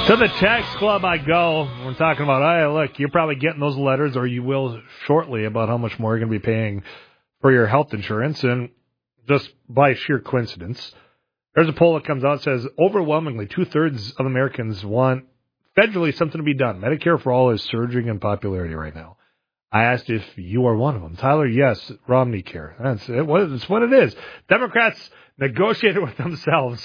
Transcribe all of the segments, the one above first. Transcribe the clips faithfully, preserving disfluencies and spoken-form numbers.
To the text club I go. We're talking about, hey, look, you're probably getting those letters, or you will shortly, about how much more you're going to be paying for your health insurance. And just by sheer coincidence, there's a poll that comes out that says overwhelmingly two-thirds of Americans want federally something to be done. Medicare for All is surging in popularity right now. I asked if you are one of them. Tyler, yes, Romney Care. That's it. That's what it is. Democrats negotiated with themselves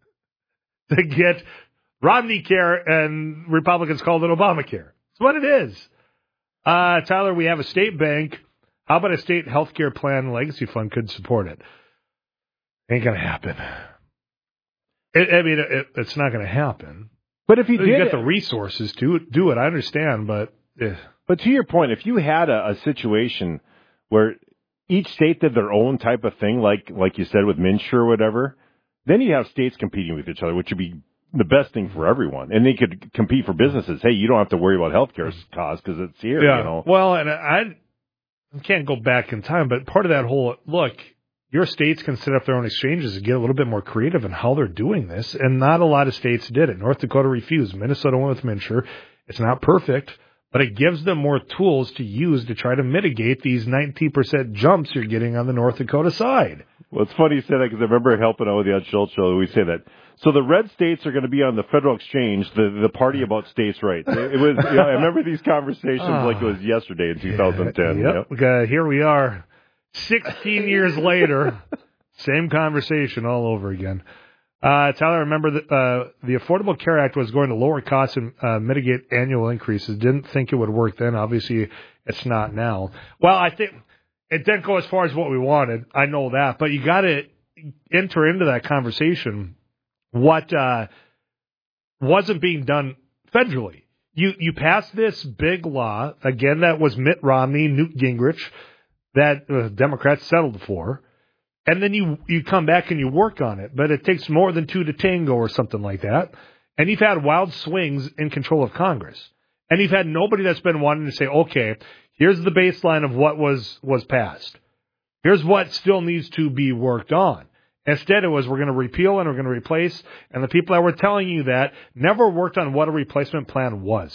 to get Romney Care, and Republicans called it Obamacare. That's what it is. Uh, Tyler, we have a state bank. How about a state health care plan legacy fund could support it? Ain't going to happen. It, I mean, it, it's not going to happen. But if you, you did get the resources to do it, I understand, but... Eh. But to your point, if you had a, a situation where each state did their own type of thing, like like you said with Minshew or whatever, then you have states competing with each other, which would be the best thing for everyone. And they could compete for businesses. Hey, you don't have to worry about health care costs because it's here. Yeah. You know? Well, and I, I can't go back in time, but part of that whole, look, your states can set up their own exchanges and get a little bit more creative in how they're doing this, and not a lot of states did it. North Dakota refused. Minnesota went with Minshew. It's not perfect, but it gives them more tools to use to try to mitigate these ninety percent jumps you're getting on the North Dakota side. Well, it's funny you say that because I remember helping out with the Ed Schultz show. We say that. So the red states are going to be on the federal exchange, the the party about states' rights. It, it was. You know, I remember these conversations uh, like it was yesterday in two thousand ten. Yep. yep. Uh, here we are, sixteen years later, same conversation all over again. Uh, Tyler, remember that uh, the Affordable Care Act was going to lower costs and uh, mitigate annual increases. Didn't think it would work then. Obviously, it's not now. Well, I think it didn't go as far as what we wanted. I know that, but you got to enter into that conversation what uh, wasn't being done federally. You you passed this big law, again, that was Mitt Romney, Newt Gingrich, that uh, Democrats settled for, and then you, you come back and you work on it, but it takes more than two to tango or something like that, and you've had wild swings in control of Congress, and you've had nobody that's been wanting to say, okay, here's the baseline of what was, was passed. Here's what still needs to be worked on. Instead, it was we're going to repeal and we're going to replace, and the people that were telling you that never worked on what a replacement plan was.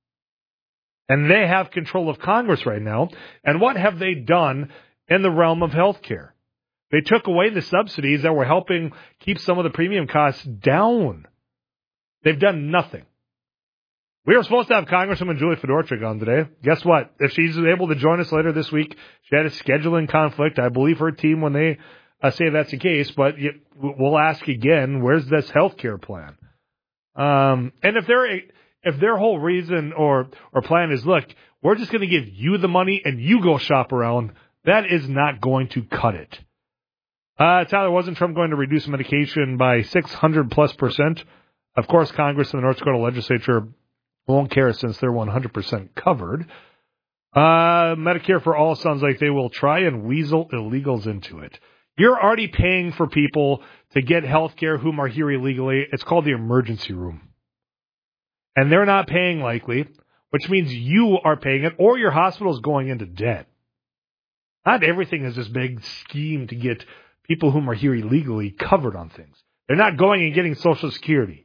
And they have control of Congress right now, and what have they done in the realm of health care? They took away the subsidies that were helping keep some of the premium costs down. They've done nothing. We were supposed to have Congresswoman Julie Fedorchuk on today. Guess what? If she's able to join us later this week, she had a scheduling conflict. I believe her team when they uh, say that's the case, but we'll ask again, where's this health care plan? Um, and if they're if their whole reason or, or plan is, look, we're just going to give you the money and you go shop around, that is not going to cut it. Uh, Tyler, wasn't Trump going to reduce medication by six hundred plus percent? Of course, Congress and the North Dakota legislature won't care since they're one hundred percent covered. Uh, Medicare for All sounds like they will try and weasel illegals into it. You're already paying for people to get health care whom are here illegally. It's called the emergency room. And they're not paying likely, which means you are paying it or your hospital is going into debt. Not everything is this big scheme to get people whom are here illegally covered on things. They're not going and getting Social Security.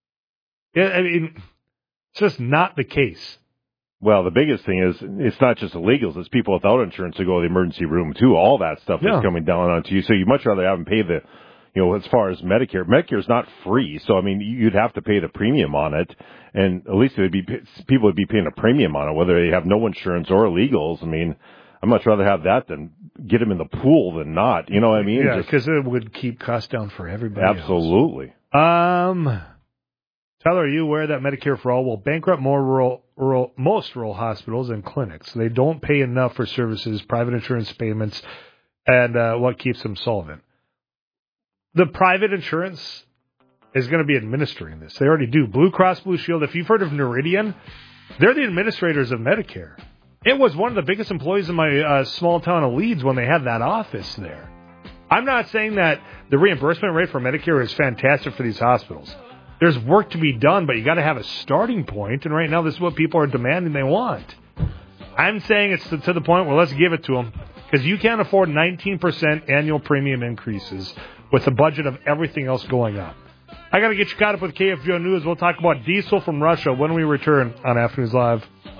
I mean, it's just not the case. Well, the biggest thing is it's not just illegals. It's people without insurance who go to the emergency room, too. All that stuff yeah. is coming down onto you. So you much rather have them pay the, you know, as far as Medicare. Medicare is not free. So, I mean, you'd have to pay the premium on it. And at least it would be, people would be paying a premium on it, whether they have no insurance or illegals. I mean, I'd much rather have that than get them in the pool than not. You know what I mean? Yeah, because it would keep costs down for everybody Absolutely. else. Um, Tyler, are you aware that Medicare for All will bankrupt more rural, rural, most rural hospitals and clinics? They don't pay enough for services, private insurance payments, and uh, what keeps them solvent. The private insurance is going to be administering this. They already do. Blue Cross Blue Shield, if you've heard of Noridian, they're the administrators of Medicare. It was one of the biggest employees in my uh, small town of Leeds when they had that office there. I'm not saying that the reimbursement rate for Medicare is fantastic for these hospitals. There's work to be done, but you got to have a starting point, and right now this is what people are demanding they want. I'm saying it's to, to the point where let's give it to them, because you can't afford nineteen percent annual premium increases with a budget of everything else going up. I got to get you caught up with K F G O News. We'll talk about diesel from Russia when we return on Afternoons Live.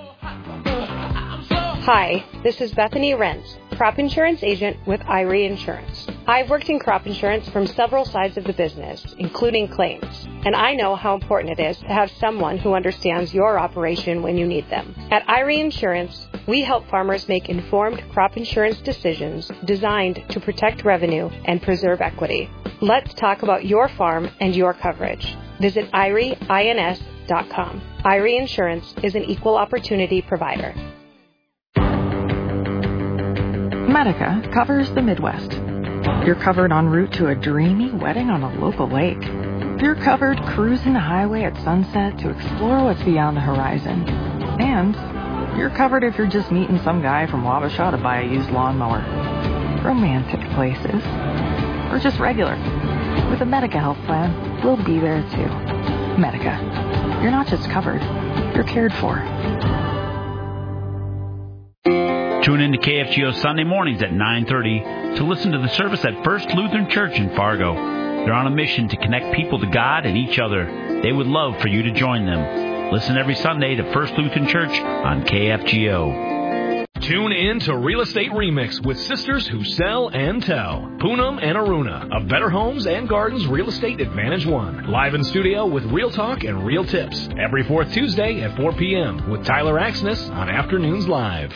Hi, this is Bethany Renz, crop insurance agent with Irie Insurance. I've worked in crop insurance from several sides of the business, including claims, and I know how important it is to have someone who understands your operation when you need them. At Irie Insurance, we help farmers make informed crop insurance decisions designed to protect revenue and preserve equity. Let's talk about your farm and your coverage. Visit Irie Ins dot com. Irie Insurance is an equal opportunity provider. Medica covers the Midwest. You're covered en route to a dreamy wedding on a local lake. You're covered cruising the highway at sunset to explore what's beyond the horizon. And you're covered if you're just meeting some guy from Wabasha to buy a used lawnmower. Romantic places. Or just regular. With a Medica health plan, we'll be there too. Medica. You're not just covered, you're cared for. Tune in to K F G O Sunday mornings at nine thirty to listen to the service at First Lutheran Church in Fargo. They're on a mission to connect people to God and each other. They would love for you to join them. Listen every Sunday to First Lutheran Church on K F G O. Tune in to Real Estate Remix with sisters who sell and tell. Poonam and Aruna of Better Homes and Gardens Real Estate Advantage One. Live in studio with real talk and real tips. Every fourth Tuesday at four p.m. with Tyler Axness on Afternoons Live.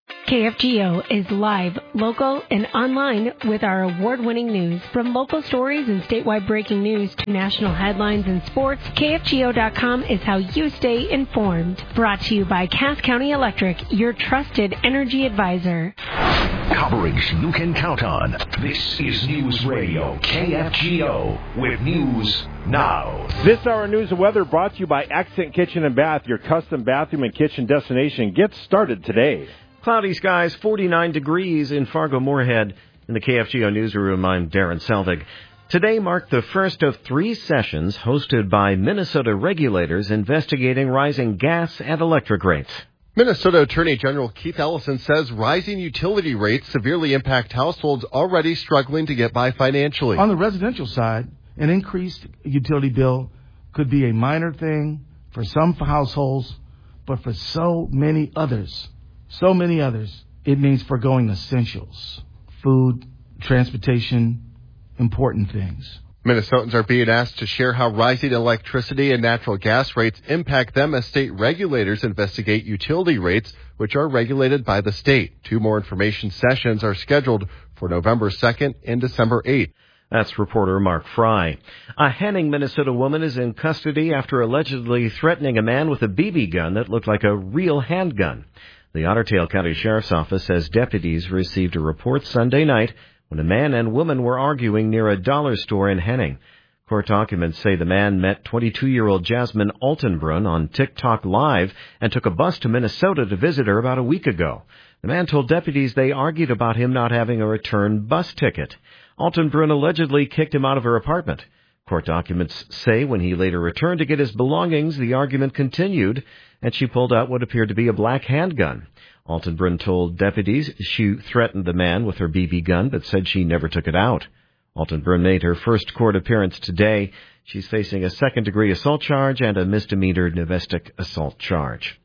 K F G O is live, local, and online with our award-winning news. From local stories and statewide breaking news to national headlines and sports, K F G O dot com is how you stay informed. Brought to you by Cass County Electric, your trusted energy advisor. Coverage you can count on. This is News Radio K F G O with news now. This hour of news and weather brought to you by Accent Kitchen and Bath, your custom bathroom and kitchen destination. Get started today. Cloudy skies, forty-nine degrees in Fargo-Moorhead. In the K F G O newsroom, I'm Darren Selvig. Today marked the first of three sessions hosted by Minnesota regulators investigating rising gas and electric rates. Minnesota Attorney General Keith Ellison says rising utility rates severely impact households already struggling to get by financially. On the residential side, an increased utility bill could be a minor thing for some households, but for so many others, so many others, it means foregoing essentials, food, transportation, important things. Minnesotans are being asked to share how rising electricity and natural gas rates impact them as state regulators investigate utility rates, which are regulated by the state. Two more information sessions are scheduled for November second and December eighth. That's reporter Mark Fry. A Henning, Minnesota woman is in custody after allegedly threatening a man with a B B gun that looked like a real handgun. The Otter Tail County Sheriff's Office says deputies received a report Sunday night when a man and woman were arguing near a dollar store in Henning. Court documents say the man met twenty-two-year-old Jasmine Altenbrunn on TikTok Live and took a bus to Minnesota to visit her about a week ago. The man told deputies they argued about him not having a return bus ticket. Altenbrunn allegedly kicked him out of her apartment. Court documents say when he later returned to get his belongings, the argument continued, and she pulled out what appeared to be a black handgun. Altenbrunn told deputies she threatened the man with her B B gun, but said she never took it out. Altenbrunn made her first court appearance today. She's facing a second-degree assault charge and a misdemeanor domestic assault charge.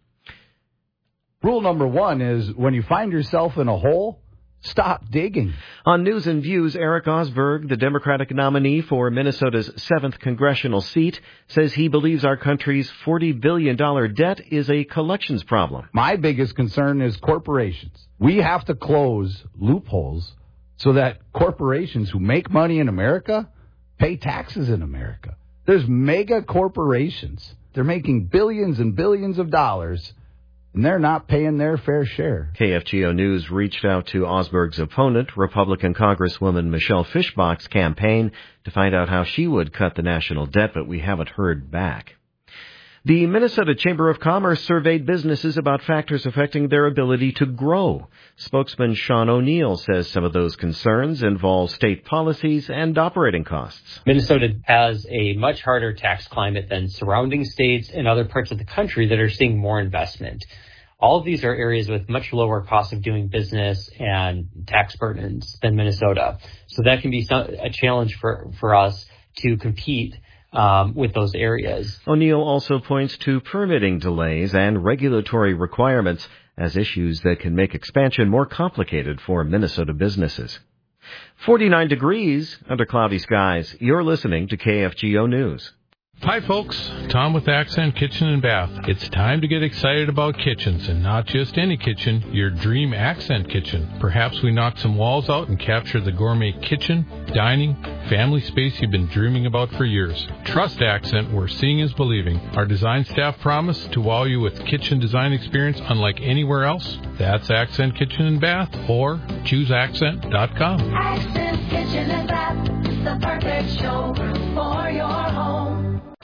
Rule number one is when you find yourself in a hole, stop digging. On News and Views, Eric Osberg, the Democratic nominee for Minnesota's seventh congressional seat, says he believes our country's forty billion dollars debt is a collections problem. My biggest concern is corporations. We have to close loopholes so that corporations who make money in America pay taxes in America. There's mega corporations. They're making billions and billions of dollars, and they're not paying their fair share. K F G O News reached out to Osberg's opponent, Republican Congresswoman Michelle Fischbach's campaign, to find out how she would cut the national debt, but we haven't heard back. The Minnesota Chamber of Commerce surveyed businesses about factors affecting their ability to grow. Spokesman Sean O'Neill says some of those concerns involve state policies and operating costs. Minnesota has a much harder tax climate than surrounding states and other parts of the country that are seeing more investment. All of these are areas with much lower cost of doing business and tax burdens than Minnesota. So that can be some, a challenge for, for us to compete um, with those areas. O'Neill also points to permitting delays and regulatory requirements as issues that can make expansion more complicated for Minnesota businesses. forty-nine degrees under cloudy skies. You're listening to K F G O News. Hi folks, Tom with Accent Kitchen and Bath. It's time to get excited about kitchens, and not just any kitchen, your dream Accent kitchen. Perhaps we knock some walls out and capture the gourmet kitchen, dining, family space you've been dreaming about for years. Trust Accent, where seeing is believing. Our design staff promise to wow you with kitchen design experience unlike anywhere else. That's Accent Kitchen and Bath, or choose accent dot com. Accent Kitchen and Bath, the perfect showroom for your home.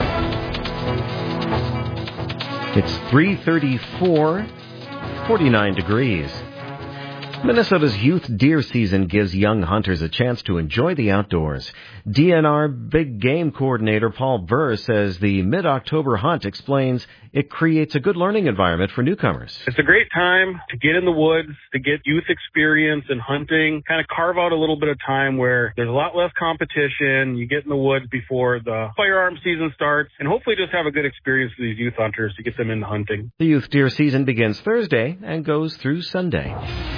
It's three thirty-four, forty-nine degrees. Minnesota's youth deer season gives young hunters a chance to enjoy the outdoors. D N R Big Game Coordinator Paul Burr says the mid-October hunt explains it creates a good learning environment for newcomers. It's a great time to get in the woods, to get youth experience in hunting, kind of carve out a little bit of time where there's a lot less competition. You get in the woods before the firearm season starts, and hopefully just have a good experience for these youth hunters to get them into hunting. The youth deer season begins Thursday and goes through Sunday.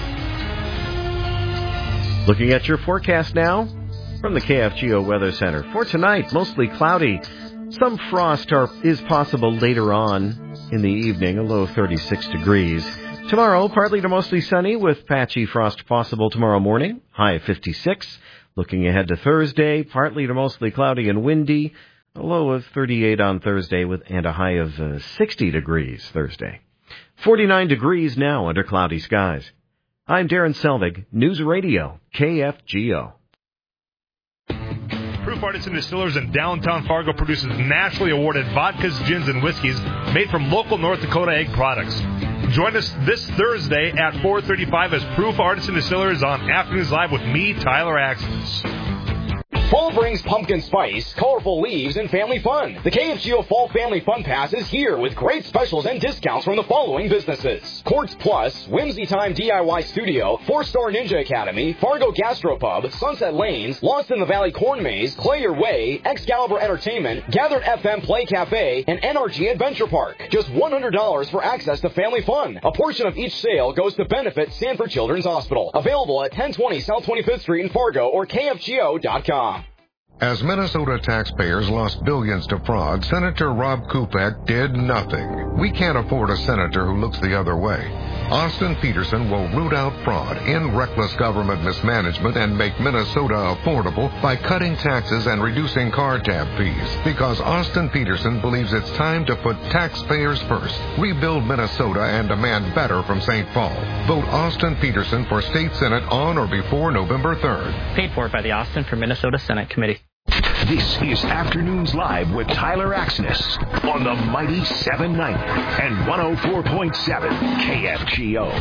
Looking at your forecast now from the K F G O Weather Center. For tonight, mostly cloudy. Some frost are, is possible later on in the evening, a low thirty-six degrees. Tomorrow, partly to mostly sunny with patchy frost possible tomorrow morning, high fifty-six. Looking ahead to Thursday, partly to mostly cloudy and windy, a low of thirty-eight on Thursday with and a high of uh, sixty degrees Thursday. forty-nine degrees now under cloudy skies. I'm Darren Selvig, News Radio, K F G O. Proof Artisan Distillers in downtown Fargo produces nationally awarded vodkas, gins, and whiskeys made from local North Dakota egg products. Join us this Thursday at four thirty-five as Proof Artisan Distillers on Afternoons Live with me, Tyler Axels. Fall brings pumpkin spice, colorful leaves, and family fun. The K F G O Fall Family Fun Pass is here with great specials and discounts from the following businesses: Quartz Plus, Whimsy Time D I Y Studio, Four Star Ninja Academy, Fargo Gastropub, Sunset Lanes, Lost in the Valley Corn Maze, Play Your Way, Excalibur Entertainment, Gathered F M Play Cafe, and N R G Adventure Park. Just one hundred dollars for access to family fun. A portion of each sale goes to benefit Sanford Children's Hospital. Available at ten twenty South twenty-fifth Street in Fargo or K F G O dot com. As Minnesota taxpayers lost billions to fraud, Senator Rob Kupek did nothing. We can't afford a senator who looks the other way. Austin Peterson will root out fraud, end reckless government mismanagement, and make Minnesota affordable by cutting taxes and reducing car tab fees. Because Austin Peterson believes it's time to put taxpayers first, rebuild Minnesota, and demand better from Saint Paul. Vote Austin Peterson for State Senate on or before November third. Paid for by the Austin for Minnesota Senate Committee. This is Afternoons Live with Tyler Axness on the mighty seven ninety and one oh four point seven K F G O.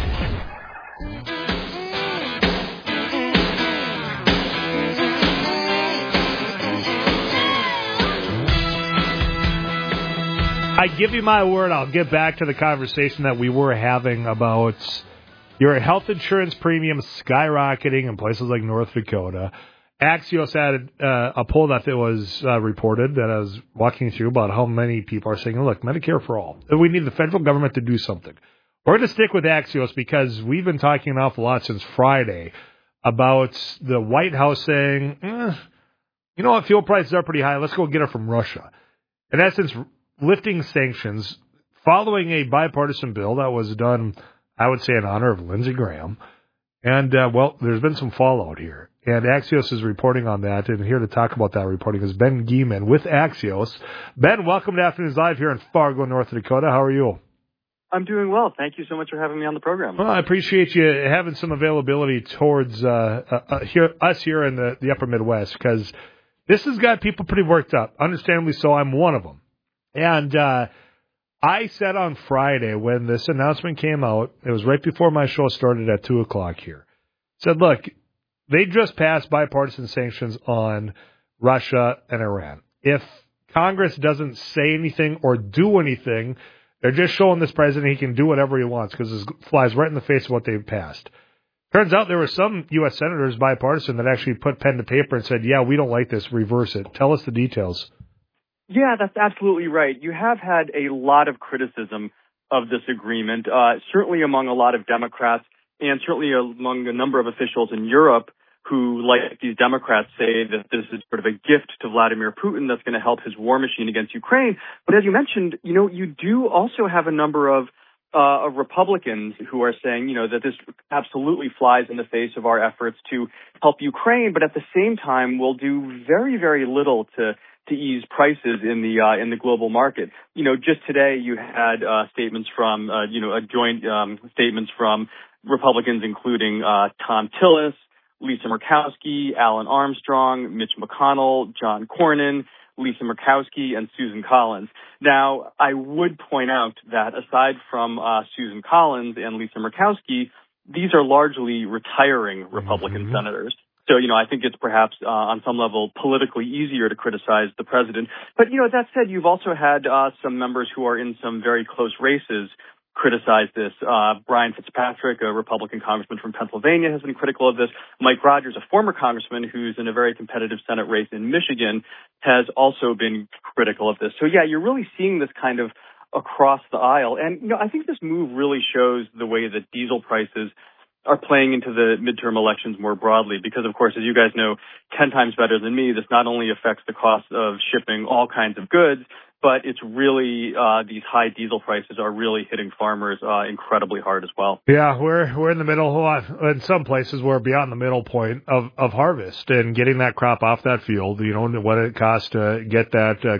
I give you my word, I'll get back to the conversation that we were having about your health insurance premiums skyrocketing in places like North Dakota. Axios had uh, a poll that it was uh, reported that I was walking through about how many people are saying, look, Medicare for all. We need the federal government to do something. We're going to stick with Axios because we've been talking an awful lot since Friday about the White House saying, eh, you know what, fuel prices are pretty high. Let's go get it from Russia. In essence, lifting sanctions following a bipartisan bill that was done, I would say, in honor of Lindsey Graham. And, uh, well, there's been some fallout here. And Axios is reporting on that, and here to talk about that reporting is Ben Geeman with Axios. Ben, welcome to Afternoons Live here in Fargo, North Dakota. How are you? I'm doing well. Thank you so much for having me on the program. Well, I appreciate you having some availability towards uh, uh, here, us here in the, the upper Midwest, because this has got people pretty worked up. Understandably so, I'm one of them. And uh, I said on Friday when this announcement came out, it was right before my show started at two o'clock here, said, look, they just passed bipartisan sanctions on Russia and Iran. If Congress doesn't say anything or do anything, they're just showing this president he can do whatever he wants because it flies right in the face of what they've passed. Turns out there were some U S senators, bipartisan, that actually put pen to paper and said, yeah, we don't like this, reverse it. Tell us the details. Yeah, that's absolutely right. You have had a lot of criticism of this agreement, uh, certainly among a lot of Democrats and certainly among a number of officials in Europe who, like these Democrats, say that this is sort of a gift to Vladimir Putin that's going to help his war machine against Ukraine. But as you mentioned, you know, you do also have a number of uh, of Republicans who are saying, you know, that this absolutely flies in the face of our efforts to help Ukraine, but at the same time will do very, very little to to ease prices in the uh, in the global market. You know, just today you had uh, statements from, uh, you know, a joint um, statements from Republicans, including uh, Tom Tillis, Lisa Murkowski, Alan Armstrong, Mitch McConnell, John Cornyn, Lisa Murkowski, and Susan Collins. Now, I would point out that aside from uh, Susan Collins and Lisa Murkowski, these are largely retiring Republican mm-hmm. senators. So, you know, I think it's perhaps uh, on some level politically easier to criticize the president. But, you know, that said, you've also had uh, some members who are in some very close races criticize this. Uh, Brian Fitzpatrick, a Republican congressman from Pennsylvania, has been critical of this. Mike Rogers, a former congressman who's in a very competitive Senate race in Michigan, has also been critical of this. So, yeah, you're really seeing this kind of across the aisle. And, you know, I think this move really shows the way that diesel prices are playing into the midterm elections more broadly because, of course, as you guys know, ten times better than me, this not only affects the cost of shipping all kinds of goods, but it's really, uh, these high diesel prices are really hitting farmers uh, incredibly hard as well. Yeah, we're we're in the middle, in some places we're beyond the middle point of, of harvest and getting that crop off that field, you know, what it costs to get that uh,